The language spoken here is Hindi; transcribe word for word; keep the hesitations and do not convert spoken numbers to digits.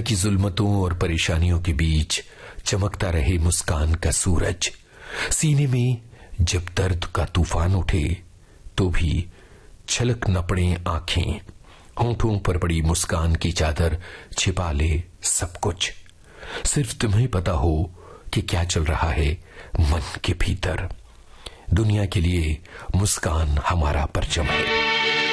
की जुल्मतों और परेशानियों के बीच चमकता रहे मुस्कान का सूरज। सीने में जब दर्द का तूफान उठे तो भी छलक न पड़े आंखें। होंठों पर पड़ी मुस्कान की चादर छिपा ले सब कुछ। सिर्फ तुम्हें पता हो कि क्या चल रहा है मन के भीतर। दुनिया के लिए मुस्कान हमारा परचम है।